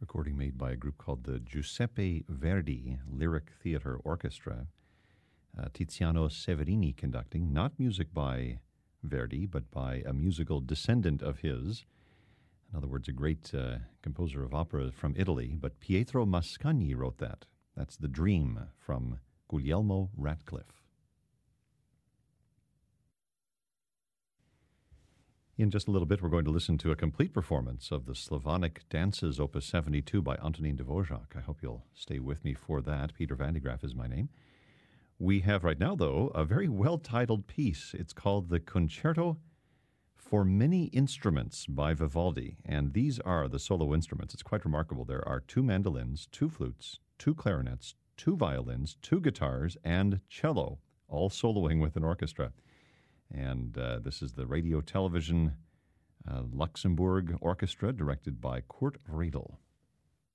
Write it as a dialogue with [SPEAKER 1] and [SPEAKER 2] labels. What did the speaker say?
[SPEAKER 1] recording made by a group called the Giuseppe Verdi Lyric Theater Orchestra. Tiziano Severini conducting, not music by Verdi, but by a musical descendant of his. In other words, a great composer of opera from Italy, but Pietro Mascagni wrote that. That's The Dream from Guglielmo Ratcliffe. In just a little bit, we're going to listen to a complete performance of the Slavonic Dances, Opus 72 by Antonín Dvořák. I hope you'll stay with me for that. Peter Van de Graaff is my name. We have right now, though, a very well-titled piece. It's called the Concerto for Many Instruments by Vivaldi, and these are the solo instruments. It's quite remarkable. There are 2 mandolins, 2 flutes, 2 clarinets, 2 violins, 2 guitars, and cello, all soloing with an orchestra. And this is the Radio Television Luxembourg Orchestra, directed by Kurt Riedel.